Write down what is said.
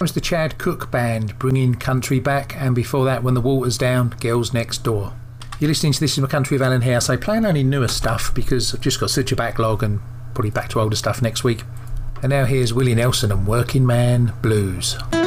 was the Chad Cook Band bringing country back, and before that, When the Water's Down, Girls Next Door. You're listening to This Is My Country with Alan House. I playing only newer stuff because I've just got such a backlog, and probably back to older stuff next week. And now here's Willie Nelson and Working Man Blues.